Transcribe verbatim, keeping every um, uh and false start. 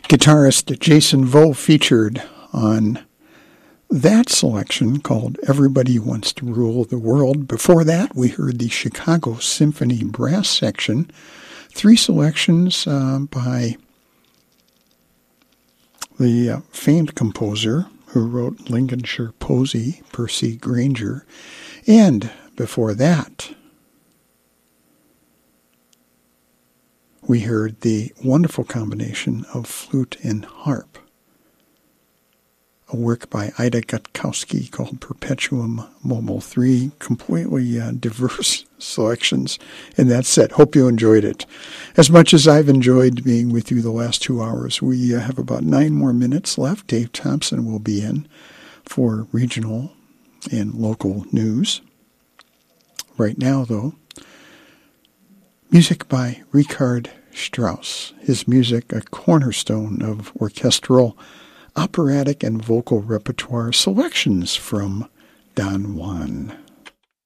Guitarist Jason Vo featured on that selection called Everybody Wants to Rule the World. Before that, we heard the Chicago Symphony Brass Section. Three selections uh, by the uh, famed composer who wrote Lincolnshire Posy, Percy Granger. And before that, we heard the wonderful combination of flute and harp, a work by Ida Gutkowski called Perpetuum Mobile. Three completely uh, diverse selections in that set. Hope you enjoyed it. As much as I've enjoyed being with you the last two hours, we uh, have about nine more minutes left. Dave Thompson will be in for regional and local news. Right now, though, music by Richard Strauss. His music, a cornerstone of orchestral, operatic, and vocal repertoire selections from Don Juan.